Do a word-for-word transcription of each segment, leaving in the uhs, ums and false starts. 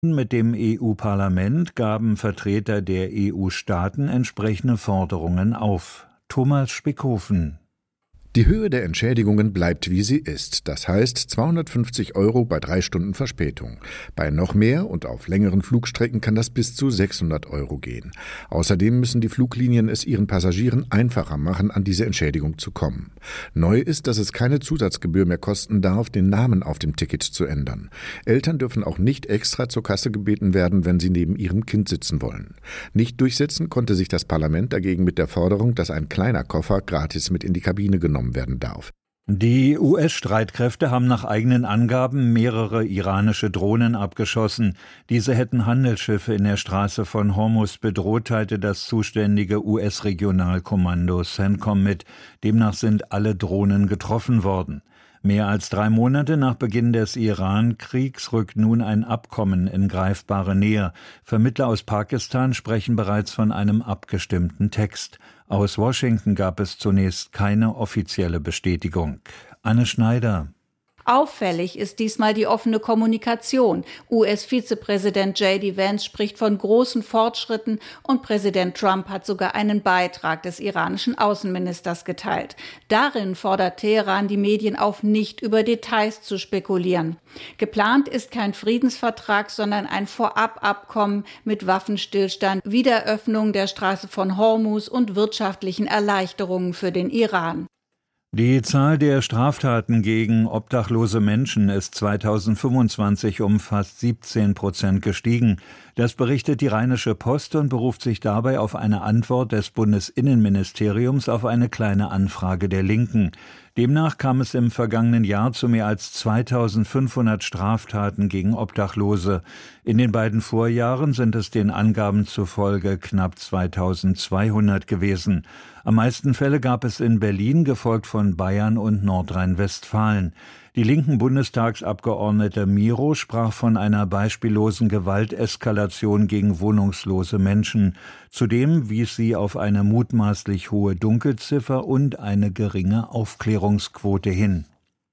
Mit dem E U-Parlament gaben Vertreter der E U-Staaten entsprechende Forderungen auf. Thomas Spickhofen. Die Höhe der Entschädigungen bleibt, wie sie ist. Das heißt zweihundertfünfzig Euro bei drei Stunden Verspätung. Bei noch mehr und auf längeren Flugstrecken kann das bis zu sechshundert Euro gehen. Außerdem müssen die Fluglinien es ihren Passagieren einfacher machen, an diese Entschädigung zu kommen. Neu ist, dass es keine Zusatzgebühr mehr kosten darf, den Namen auf dem Ticket zu ändern. Eltern dürfen auch nicht extra zur Kasse gebeten werden, wenn sie neben ihrem Kind sitzen wollen. Nicht durchsetzen konnte sich das Parlament dagegen mit der Forderung, dass ein kleiner Koffer gratis mit in die Kabine genommen werden darf. Die U S-Streitkräfte haben nach eigenen Angaben mehrere iranische Drohnen abgeschossen. Diese hätten Handelsschiffe in der Straße von Hormuz bedroht, teilte das zuständige U S-Regionalkommando CENTCOM mit. Demnach sind alle Drohnen getroffen worden. Mehr als drei Monate nach Beginn des Iran-Kriegs rückt nun ein Abkommen in greifbare Nähe. Vermittler aus Pakistan sprechen bereits von einem abgestimmten Text. Aus Washington gab es zunächst keine offizielle Bestätigung. Anne Schneider. Auffällig ist diesmal die offene Kommunikation. U S-Vizepräsident J D Vance spricht von großen Fortschritten und Präsident Trump hat sogar einen Beitrag des iranischen Außenministers geteilt. Darin fordert Teheran die Medien auf, nicht über Details zu spekulieren. Geplant ist kein Friedensvertrag, sondern ein Vorababkommen mit Waffenstillstand, Wiederöffnung der Straße von Hormuz und wirtschaftlichen Erleichterungen für den Iran. Die Zahl der Straftaten gegen obdachlose Menschen ist zweitausendfünfundzwanzig um fast siebzehn Prozent gestiegen. Das berichtet die Rheinische Post und beruft sich dabei auf eine Antwort des Bundesinnenministeriums auf eine kleine Anfrage der Linken. Demnach kam es im vergangenen Jahr zu mehr als zweitausendfünfhundert Straftaten gegen Obdachlose. In den beiden Vorjahren sind es den Angaben zufolge knapp zweitausendzweihundert gewesen. Am meisten Fälle gab es in Berlin, gefolgt von Bayern und Nordrhein-Westfalen. Die linken Bundestagsabgeordnete Miro sprach von einer beispiellosen Gewalteskalation gegen wohnungslose Menschen. Zudem wies sie auf eine mutmaßlich hohe Dunkelziffer und eine geringe Aufklärungsquote hin.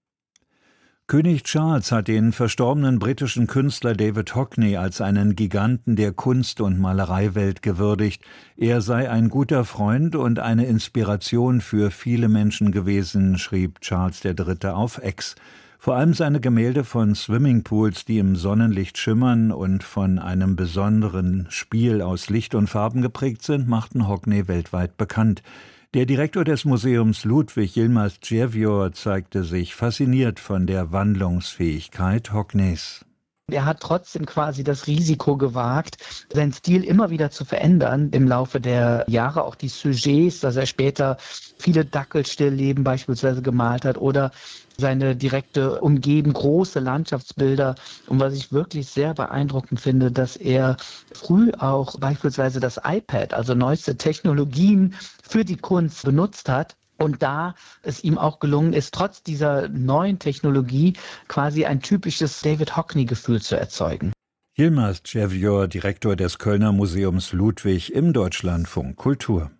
König Charles hat den verstorbenen britischen Künstler David Hockney als einen Giganten der Kunst- und Malereiwelt gewürdigt. Er sei ein guter Freund und eine Inspiration für viele Menschen gewesen, schrieb Charles der Dritte auf X. Vor allem seine Gemälde von Swimmingpools, die im Sonnenlicht schimmern und von einem besonderen Spiel aus Licht und Farben geprägt sind, machten Hockney weltweit bekannt. Der Direktor des Museums Ludwig, Yilmaz Cevior, zeigte sich fasziniert von der Wandlungsfähigkeit Hockneys. Er hat trotzdem quasi das Risiko gewagt, seinen Stil immer wieder zu verändern im Laufe der Jahre. Auch die Sujets, dass er später viele Dackelstillleben beispielsweise gemalt hat oder seine direkte Umgebung, große Landschaftsbilder. Und was ich wirklich sehr beeindruckend finde, dass er früh auch beispielsweise das iPad, also neueste Technologien für die Kunst benutzt hat. Und da es ihm auch gelungen ist, trotz dieser neuen Technologie quasi ein typisches David Hockney-Gefühl zu erzeugen. Yilmaz Cevior, Direktor des Kölner Museums Ludwig im Deutschlandfunk Kultur.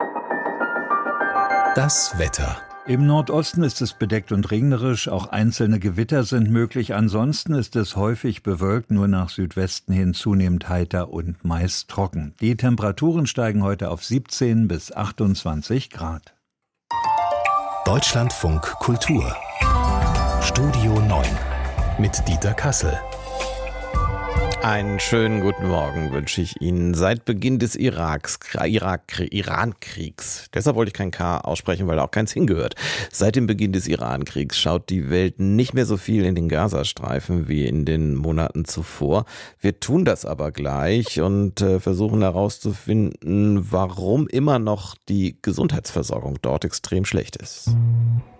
Das Wetter. Im Nordosten ist es bedeckt und regnerisch, auch einzelne Gewitter sind möglich. Ansonsten ist es häufig bewölkt, nur nach Südwesten hin zunehmend heiter und meist trocken. Die Temperaturen steigen heute auf siebzehn bis achtundzwanzig Grad. Deutschlandfunk Kultur. Studio neun mit Dieter Kassel. Einen schönen guten Morgen wünsche ich Ihnen. Seit Beginn des Iraks, Irak, Iran-Kriegs, deshalb wollte ich kein K aussprechen, weil da auch keins hingehört. Seit dem Beginn des Iran-Kriegs schaut die Welt nicht mehr so viel in den Gazastreifen wie in den Monaten zuvor. Wir tun das aber gleich und äh, versuchen herauszufinden, warum immer noch die Gesundheitsversorgung dort extrem schlecht ist.